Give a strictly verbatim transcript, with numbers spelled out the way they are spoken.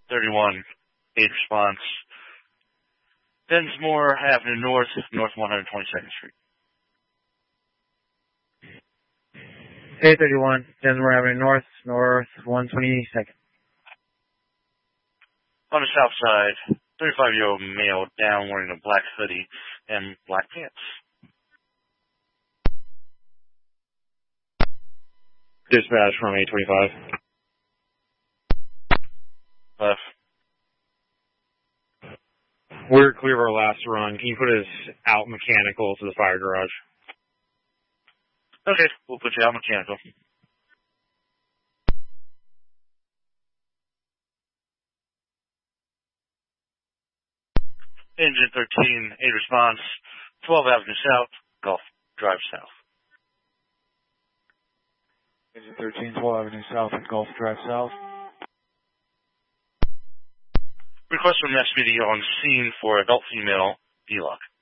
thirty-one, eight response. Densmore Avenue North, North one hundred twenty-second Street. eight thirty-one, Densmore Avenue North, North one twenty-second. On the south side, thirty-five-year-old male down wearing a black hoodie and black pants. Dispatch from eight twenty-five. Left. We're clear of our last run. Can you put us out mechanical to the fire garage? Okay, we'll put you out mechanical. Engine thirteen, eight response, twelve Avenue South, Gulf Drive South. Engine thirteen, twelve Avenue South and Gulf Drive South. Request from S P D on scene for adult female, D-Lock.